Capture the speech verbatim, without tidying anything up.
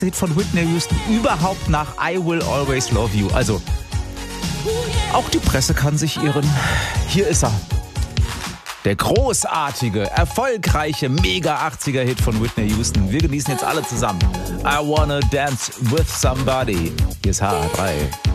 Hit von Whitney Houston überhaupt nach I Will Always Love You. Also, auch die Presse kann sich irren. Hier ist er. Der großartige, erfolgreiche Mega-achtziger-Hit von Whitney Houston. Wir genießen jetzt alle zusammen. I Wanna Dance With Somebody. Hier ist H drei.